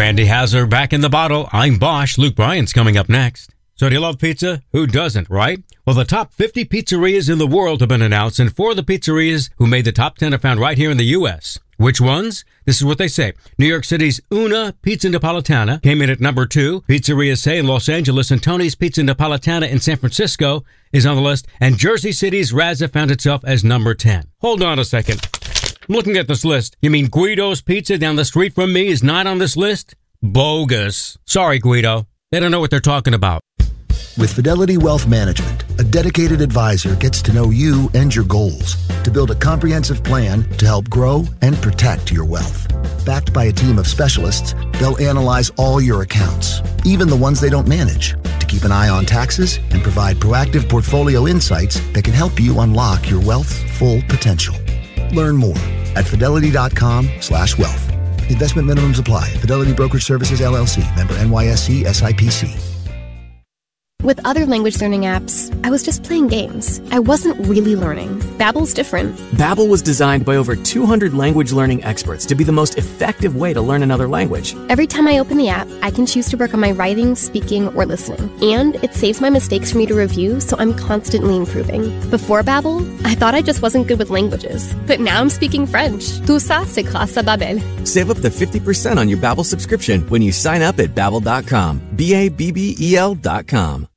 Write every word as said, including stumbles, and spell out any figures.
Randy Hazard back in the bottle. I'm Bosch. Luke Bryan's coming up next. So do you love pizza? Who doesn't, right? Well, the top fifty pizzerias in the world have been announced, and four of the pizzerias who made the top ten are found right here in the U S Which ones? This is what they say. New York City's Una Pizza Napolitana came in at number two. Pizzeria Say in Los Angeles and Tony's Pizza Napolitana in San Francisco is on the list. And Jersey City's Razza found itself as number ten. Hold on a second. I'm looking at this list. You mean Guido's Pizza down the street from me is not on this list? Bogus. Sorry, Guido. They don't know what they're talking about. With Fidelity Wealth Management, a dedicated advisor gets to know you and your goals to build a comprehensive plan to help grow and protect your wealth. Backed by a team of specialists, they'll analyze all your accounts, even the ones they don't manage, to keep an eye on taxes and provide proactive portfolio insights that can help you unlock your wealth's full potential. Learn more at fidelity.com slash wealth. Investment minimums apply. Fidelity Brokerage Services, L L C. Member N Y S E S I P C. With other language learning apps, I was just playing games. I wasn't really learning. Babbel's different. Babbel was designed by over two hundred language learning experts to be the most effective way to learn another language. Every time I open the app, I can choose to work on my writing, speaking, or listening. And it saves my mistakes for me to review, so I'm constantly improving. Before Babbel, I thought I just wasn't good with languages. But now I'm speaking French. Tout ça, c'est grâce à Babbel. Save up to fifty percent on your Babbel subscription when you sign up at babbel dot com. B A B B E L dot com.